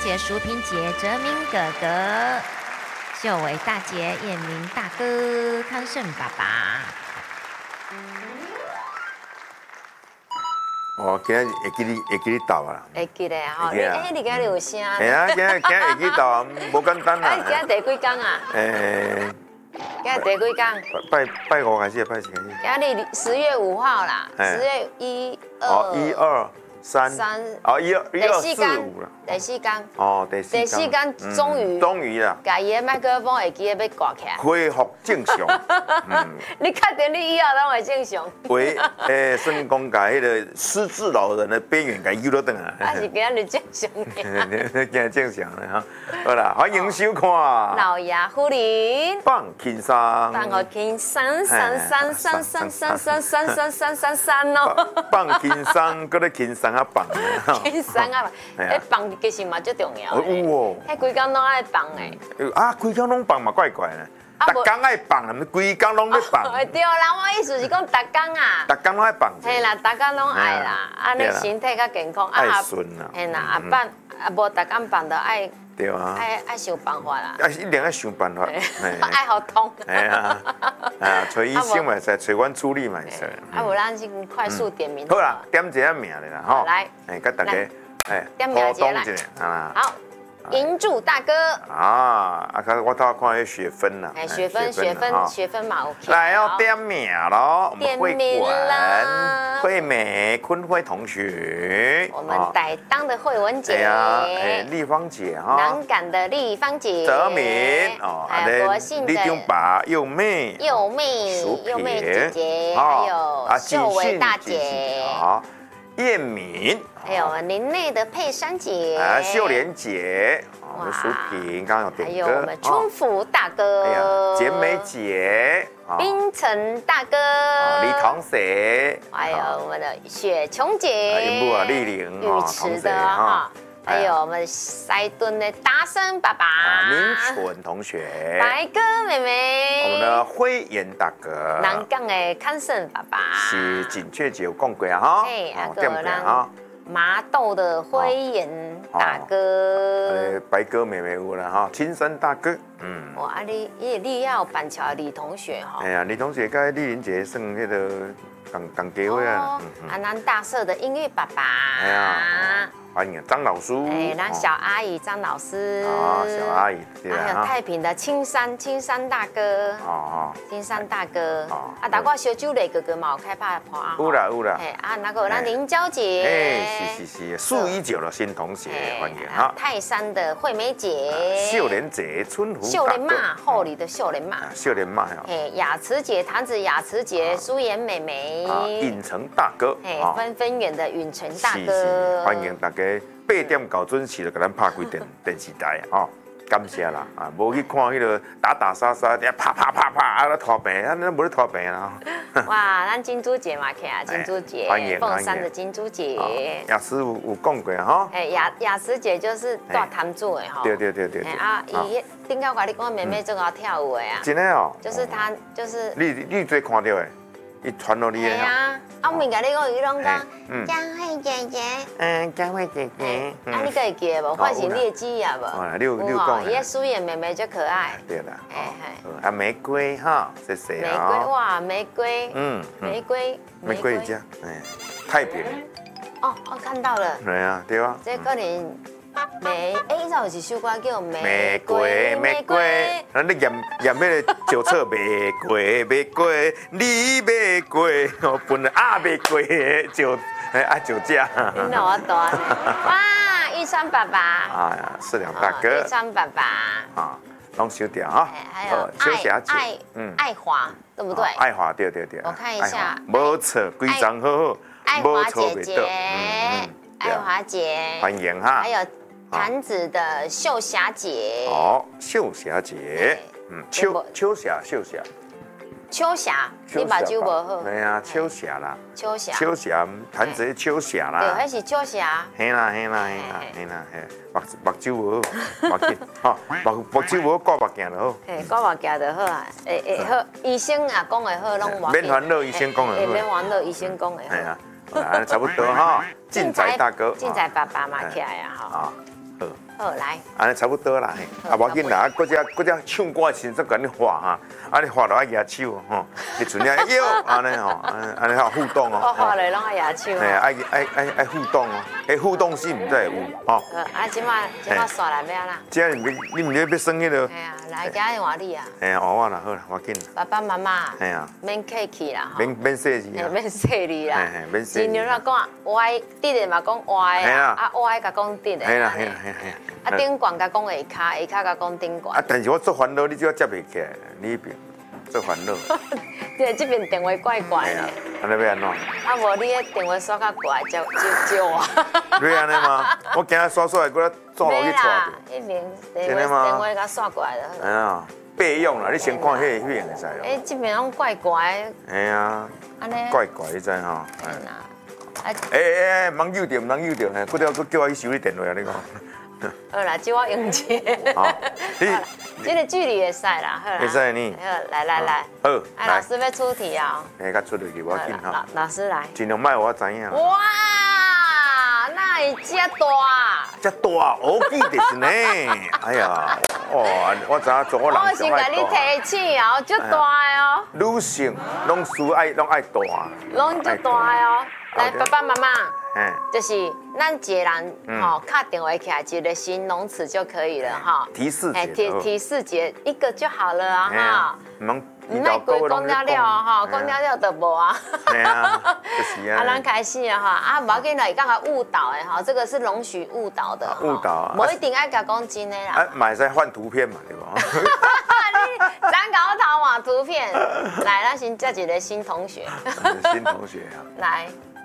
姐、淑萍姐、哲明哥哥、秀伟大姐、彦明大哥、康胜爸爸。 哦，今日会记你斗啊？ 会记得吼，你今日有声？ 系啊，今日会记斗啊，无简单啊。 今日第几天啊？今日第几天？ 拜五开始，拜几开始？ 今日10月5号啦，10月1、2、 1、2、3，哦，1、2、4、5了。 第4天。 哦，第4天终于啦， 把伊的麦克风会记得要挂起来， 恢复正常。 你确定你以后拢会正常？ 算讲甲迄个失智老人的边缘，甲伊揪到转来。 还是今日正常的？今日正常的哈。好啦，欢迎收看老爷夫人放轻松， 放好轻松，3哦， 放轻松，搁咧轻松啊放， 轻松啊，放其实嘛最重要。 有哦， 迄规工拢爱放诶。 啊，规工拢放嘛怪怪呢。逐工爱放，毋是规工拢咧放。 对啦，我意思是讲逐工啊。 逐工拢爱放。 嘿啦，逐工拢爱啦，安尼身体较健康。 爱顺啦。 嘿啦，无逐工放就爱。 对啊。 爱想办法啦。 一定要想办法。 爱好通。 哎呀，找医生嘛使，找阮助理嘛使。 无咱先快速点名。 好啦，点一下名咧啦，吼。 来。 甲大家点名一下来。 好。银柱大哥我头看迄学分啦， 学分嘛 OK。 来要点名咯， 点名了， 惠美、坤辉同学， 我们傣当的慧文姐， 丽芳姐哈， 南港的丽芳姐， 泽敏还有国信的李中爸、佑妹姐姐，还有秀伟大姐， 燕敏。 还有林内的佩珊姐， 秀莲姐，我们淑萍刚刚有点歌， 还有我们春福大哥， 简美姐， 冰城大哥， 李同学， 还有我们的雪琼姐， 云母丽玲， 玉池的哈。还有我们塞顿的达生爸爸， 明纯同学， 白哥妹妹， 我们的辉炎大哥， 南港的康胜爸爸， 是准确有讲过啊哈， 对不对哈？麻豆的辉炎大哥， 白哥妹妹有啦哈，青山大哥， 哇，你要板桥李同学哈， 哎呀，李同学跟丽玲姐算迄个同家伙啊， 安南大社的音乐爸爸， 哎呀。欢迎张老师， 那小阿姨张老师， 小阿姨， 还有太平的青山大哥，青山大哥，大概小酒类哥哥嘛有开拍破啊， 有啦， 那个咱林娇姐， 是数已久的新同学，欢迎哈， 泰山的惠美姐， 秀莲姐，春湖， 秀莲妈，后里的秀莲妈， 秀莲妈呀， 雅慈姐，堂子雅慈姐，苏妍妹妹， 允成大哥， 纷纷远的允成大哥， 欢迎大家。8点搞准时就给咱拍开电视台啊！感谢啦啊！无去看迄个打杀杀，啪啊，拖病，咱无咧拖病啦。 哇，咱金珠姐嘛，金珠姐，凤山的金珠姐， 雅慈有讲过哈。 雅慈姐就是大坛主的哈。 对。 伊顶下我你讲妹妹最好跳舞的啊。 真的哦。 就是她，就是。 你最看到的，伊传到你的。 系啊，我唔甲你讲，伊拢讲佳慧姐姐， 佳慧姐姐， 你可会记得无？或是你的记忆啊无？ 你有讲。 伊个苏妍妹妹就可爱。 对啦，玫瑰哈，谢谢啊。玫瑰哇，玫瑰，玫瑰家，太平。 哦，我看到了。 对啊。 这可能。伊有一首歌叫《 玫瑰》，咱咧验迄个酒测玫瑰，你玫瑰，我分啊玫瑰酒驾。 你哪我懂？哇，玉川爸爸。 世良大哥。 玉川爸爸。 拢收掉哈。 还有爱华，对不对？ 爱华对。 我看一下。 无错，规章好好。 爱华姐姐，爱华姐， 欢迎哈。 还有。坛子的秀霞姐， 秀霞姐，秋霞， 你目睭无好， 对啊，秋霞啦， 秋霞， 坛子秋霞啦， 对，迄是秋霞， 嘿啦，目睭无好，目睭无好，挂目镜就好， 挂目镜就好啊，会好，医生啊讲会好，拢免烦恼，医生讲会好， 免烦恼，医生讲会好， 差不多哈，进财大哥， 进财爸爸嘛起来啊哈。 好来， 安尼差不多啦，啊，无要紧啦，搁只唱歌的时阵甲你画哈，啊，你画落爱举手吼，你存下哟，安尼吼，安尼好互动哦。 我画落拢爱举手。 哎，爱互动哦，哎，互动性才会有哦。 啊，即马刷来要啦。 这你唔要生迄个？ 哎呀，来今日换你啊。 哎呀，我啦，好啦，我紧。 爸爸妈妈。 哎呀。 免客气啦。 免说字啊。 免说你啦。 免说字。 尽量啦讲歪，弟弟嘛讲歪啊，啊歪甲讲弟的。 系啦。 啊顶悬甲讲下骹，下骹甲讲顶悬。 啊，但是我做烦恼，你就要接袂起来，你那边做烦恼。 对，这边电话怪怪的。 安尼要安怎？ 啊，无你迄电话刷较怪，就我。 你安尼吗？我今日刷来，搁走路去带着。一零电话甲刷过来就好。 哎呀，备用啦，你先看迄个会使哦。 哎，这边拢怪怪。 哎呀。安尼。怪怪，你知吼？哎，忙丢着，嘿，搁叫我去收你电话啊！你讲。 好啦，借我用钱。 好， 这个距离会使啦，好啦。 会使呢。 好，来。 好， 哎，老师要出题啊。 哎，甲出落去，我紧哈。 老师来。 尽量卖我知影。 哇，那会遮大。 遮大，我记得是呢。哎呀，哦，我知影做我人上爱大。我先甲你提醒哦，足大的哦。 女性拢爱大。 拢足大的哦。来，爸爸妈妈。就是咱一个人吼，卡电话起来一个形容词就可以了哈。 提示节， 提示节一个就好了啊哈。 唔爱规讲了哈，讲了就无啊。 系啊，就是啊。 啊，咱开始啊哈，啊，无要紧来讲个误导的哈，这个是容许误导的。 误导啊。 无一定爱甲讲真的啦。 啊，买使换图片嘛，对不？ 你咱搞淘嘛图片，来，咱先接一个新同学。 新同学啊。 来。